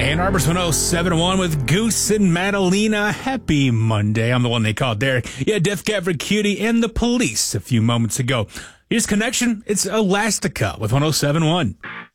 Ann Arbor's 1071 with Goose and Madalena. Happy Monday. I'm the one they called Derek. Yeah, Death Cab for Cutie and the Police a few moments ago. Here's Connection. It's Elastica with 1071.